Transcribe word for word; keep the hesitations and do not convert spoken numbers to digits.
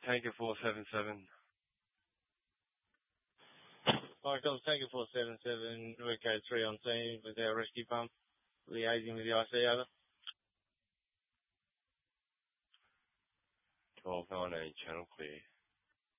Tanker four seven seven. Michael, Tanker four seven seven, Rico three on scene with our rescue pump, liaising with the I C, over. twelve nineteen, channel clear.